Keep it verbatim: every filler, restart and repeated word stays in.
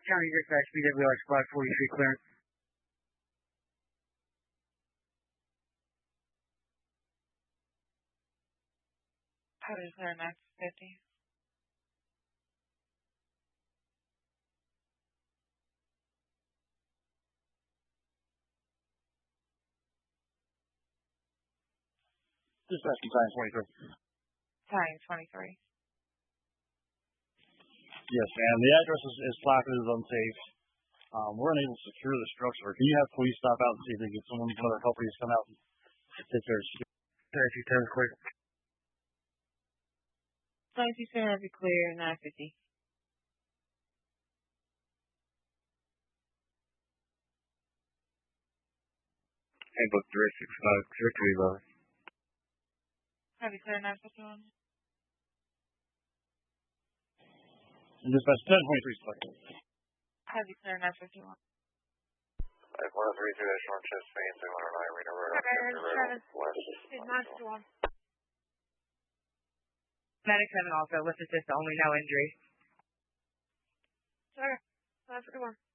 County Dispatch, B W R Squad forty-three clearance. How is there an X fifty? Dispatch time twenty-three. Time twenty-three. Yes, ma'am. The address is, is placarded as unsafe. Um, we're unable to secure the structure. Can you have police stop out and see if they can get someone, one of their helpers come out and take care of it? thirty-two ten quick. twenty-two ten, be clear, nine fifty. Handbook three six five, zero three eleven. Heavy clear, nine fifty-one. And dispatch ten twenty-three seconds. Heavy clear, nine fifty-one. five one three two dash one chest main, two hundred nine Reno Road, West. nine fifty-one. Medic seven also, let's assist only, no injury. Sir, nine fifty-one.